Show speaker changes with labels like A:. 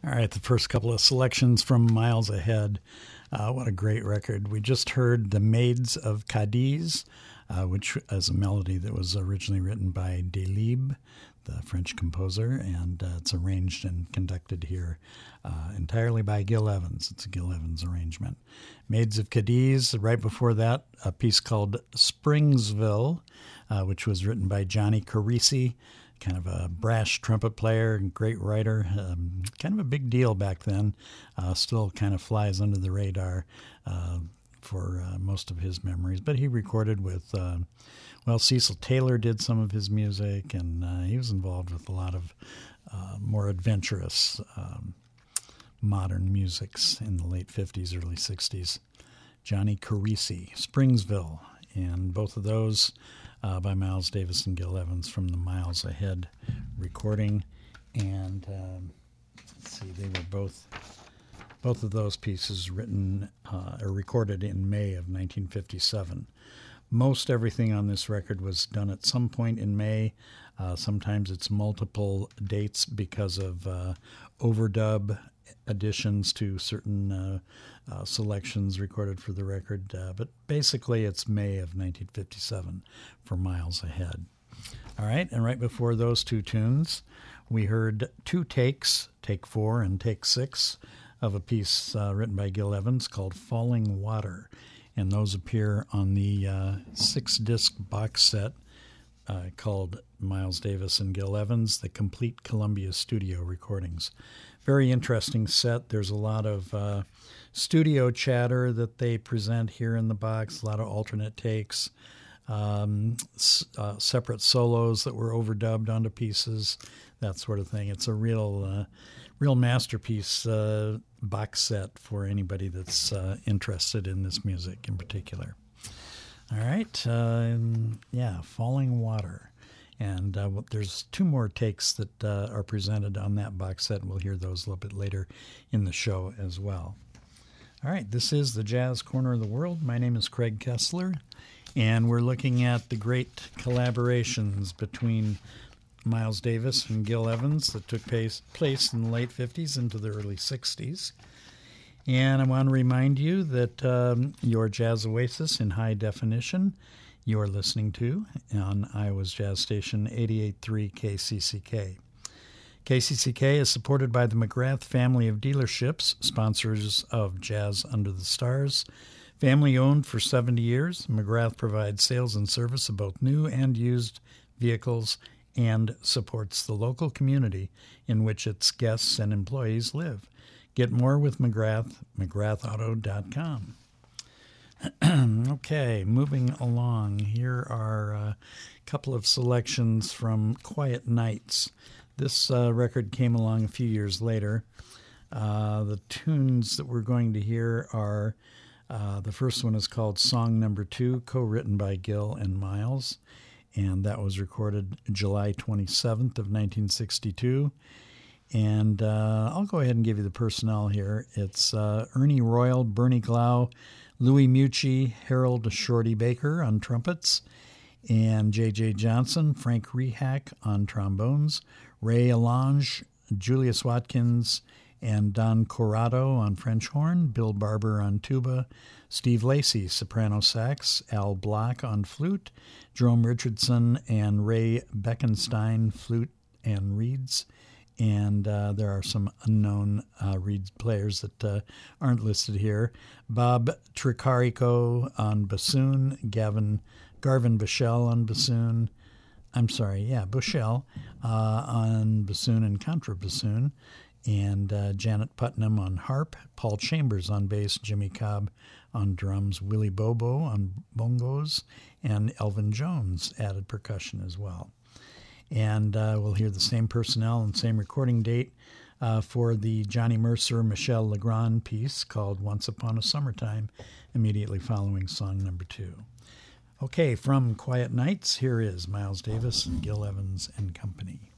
A: All right, the first couple of selections from Miles Ahead. What a great record. We just heard The Maids of Cadiz, which is a melody that was originally written by Delibes, the French composer, and it's arranged and conducted here entirely by Gil Evans. It's a Gil Evans arrangement. Maids of Cadiz, right before that, a piece called Springsville, which was written by Johnny Carisi, kind of a brash trumpet player and great writer, kind of a big deal back then, still kind of flies under the radar for most of his memories. But he recorded with, Cecil Taylor did some of his music, and he was involved with a lot of more adventurous modern musics in the late 50s, early 60s. Johnny Carisi, Springsville, and both of those by Miles Davis and Gil Evans from the Miles Ahead recording. And let's see, they were both of those pieces written or recorded in May of 1957. Most everything on this record was done at some point in May. Sometimes it's multiple dates because of overdub additions to certain selections recorded for the record. But basically it's May of 1957 for Miles Ahead. All right, and right before those two tunes, we heard two takes, take 4 and take 6, of a piece written by Gil Evans called Falling Water. And those appear on the 6-disc box set called Miles Davis and Gil Evans, the Complete Columbia Studio Recordings. Very interesting set. There's a lot of studio chatter that they present here in the box, a lot of alternate takes, separate solos that were overdubbed onto pieces, that sort of thing. It's a real masterpiece box set for anybody that's interested in this music in particular. All right, Falling Water. And there's two more takes that are presented on that box set, and we'll hear those a little bit later in the show as well. All right, this is the Jazz Corner of the World. My name is Craig Kessler, and we're looking at the great collaborations between Miles Davis and Gil Evans that took place in the late 50s into the early 60s. And I want to remind you that your Jazz Oasis in high definition you're listening to on Iowa's Jazz Station 88.3 KCCK. KCCK is supported by the McGrath family of dealerships, sponsors of Jazz Under the Stars. Family owned for 70 years, McGrath provides sales and service of both new and used vehicles and supports the local community in which its guests and employees live. Get more with McGrath, mcgrathauto.com. Okay, moving along. Here are a couple of selections from Quiet Nights. This record came along a few years later. The tunes that we're going to hear are, the first one is called Song Number 2, co-written by Gil and Miles, and that was recorded July 27th of 1962. And I'll go ahead and give you the personnel here. It's Ernie Royal, Bernie Glau, Louis Mucci, Harold Shorty Baker on trumpets, and J.J. Johnson, Frank Rehack on trombones, Ray Allange, Julius Watkins, and Don Corrado on French horn, Bill Barber on tuba, Steve Lacy, soprano sax, Al Block on flute, Jerome Richardson and Ray Beckenstein, flute and reeds, and there are some unknown reed players that aren't listed here. Bob Tricarico on bassoon, Garvin Bushell on bassoon. Bushell on bassoon and contrabassoon, and Janet Putnam on harp, Paul Chambers on bass, Jimmy Cobb on drums, Willie Bobo on bongos, and Elvin Jones added percussion as well. And we'll hear the same personnel and same recording date for the Johnny Mercer, Michel Legrand piece called Once Upon a Summertime, immediately following song number 2. Okay, from Quiet Nights, here is Miles Davis and Gil Evans and Company.